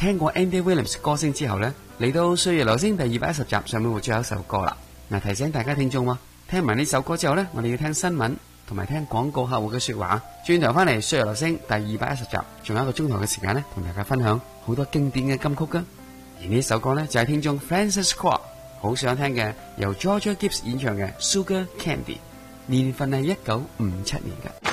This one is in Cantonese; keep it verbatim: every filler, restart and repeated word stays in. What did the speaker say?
聽過 Andy Williams 歌聲之後呢，嚟到歲月留聲第二百一十集上面會最後一首歌啦。嗱，提醒大家聽眾喎，聽埋呢首歌之後呢，我哋要聽新聞同埋聽廣告客戶嘅說話。轉頭翻嚟歲月留聲第二百一十集，仲有一個鐘頭嘅時間呢，同大家分享好多經典嘅金曲噶。而呢首歌呢，就係聽眾 Francis Kwok 好想聽嘅，由 Georgia Gibbs 演唱嘅 Sugar Candy， 年份係一九五七年嘅。